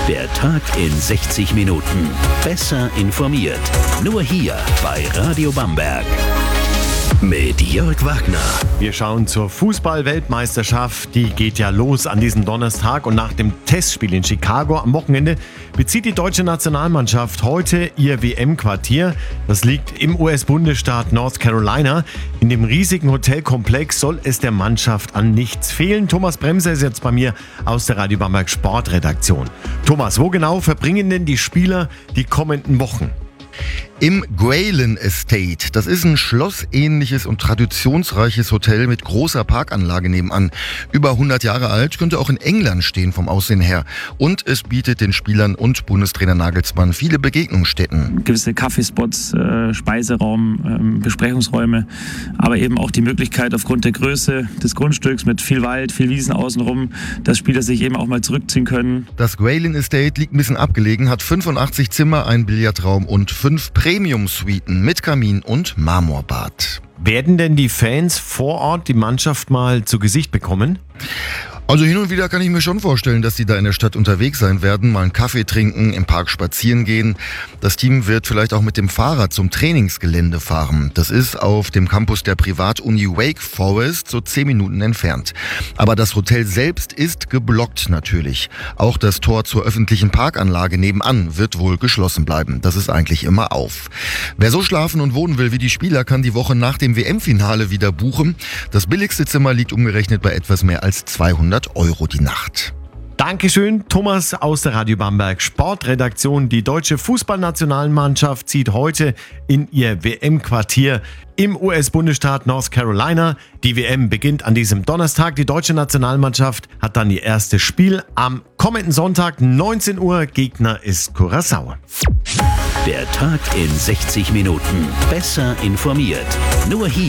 Der Tag in 60 Minuten. Besser informiert. Nur hier bei Radio Bamberg. Mit Jörg Wagner. Wir schauen zur Fußball-Weltmeisterschaft. Die geht ja los an diesem Donnerstag. Und nach dem Testspiel in Chicago am Wochenende bezieht die deutsche Nationalmannschaft heute ihr WM-Quartier. Das liegt im US-Bundesstaat North Carolina. In dem riesigen Hotelkomplex soll es der Mannschaft an nichts fehlen. Thomas Bremser ist jetzt bei mir aus der Radio Bamberg Sportredaktion. Thomas, wo genau verbringen denn die Spieler die kommenden Wochen? Im Ghrelin Estate. Das ist ein schlossähnliches und traditionsreiches Hotel mit großer Parkanlage nebenan. Über 100 Jahre alt, könnte auch in England stehen vom Aussehen her. Und es bietet den Spielern und Bundestrainer Nagelsmann viele Begegnungsstätten. Gewisse Kaffeespots, Speiseraum, Besprechungsräume, aber eben auch die Möglichkeit aufgrund der Größe des Grundstücks mit viel Wald, viel Wiesen außenrum, dass Spieler sich eben auch mal zurückziehen können. Das Ghrelin Estate liegt ein bisschen abgelegen, hat 85 Zimmer, einen Billardraum und 5 Premium-Suiten mit Kamin und Marmorbad. Werden denn die Fans vor Ort die Mannschaft mal zu Gesicht bekommen? Also hin und wieder kann ich mir schon vorstellen, dass die da in der Stadt unterwegs sein werden, mal einen Kaffee trinken, im Park spazieren gehen. Das Team wird vielleicht auch mit dem Fahrrad zum Trainingsgelände fahren. Das ist auf dem Campus der Privatuni Wake Forest, so 10 Minuten entfernt. Aber das Hotel selbst ist geblockt natürlich. Auch das Tor zur öffentlichen Parkanlage nebenan wird wohl geschlossen bleiben. Das ist eigentlich immer auf. Wer so schlafen und wohnen will wie die Spieler, kann die Woche nach dem WM-Finale wieder buchen. Das billigste Zimmer liegt umgerechnet bei etwas mehr als 200 € die Nacht. Dankeschön, Thomas aus der Radio Bamberg Sportredaktion. Die deutsche Fußballnationalmannschaft zieht heute in ihr WM-Quartier im US-Bundesstaat North Carolina. Die WM beginnt an diesem Donnerstag. Die deutsche Nationalmannschaft hat dann ihr erstes Spiel am kommenden Sonntag, 19 Uhr. Gegner ist Curaçao. Der Tag in 60 Minuten. Besser informiert. Nur hier